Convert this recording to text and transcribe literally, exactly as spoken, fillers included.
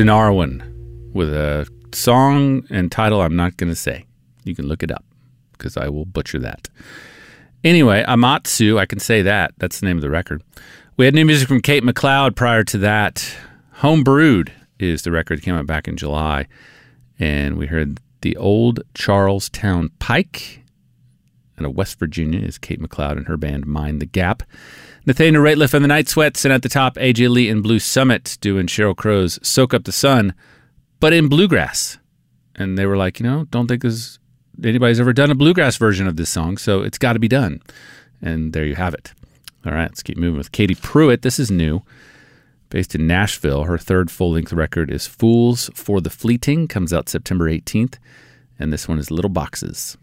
Tinariwen with a song and title I'm not going to say. You can look it up because I will butcher that. Anyway, Amatsu, I can say that. That's the name of the record. We had new music from Kate McLeod prior to that. Homebrewed is the record that came out back in July. And we heard The Old Charlestown Pike. And of West Virginia is Kate McLeod and her band Mind the Gap. Nathaniel Rateliff and the Night Sweats. And at the top, A J Lee and Blue Summit doing Sheryl Crow's Soak Up the Sun, but in bluegrass. And they were like, you know, don't think there's anybody's ever done a bluegrass version of this song, so it's got to be done. And there you have it. All right, let's keep moving with Katie Pruitt. This is new. Based in Nashville, her third full-length record is Fools for the Fleeting. Comes out September eighteenth. And this one is Little Boxes.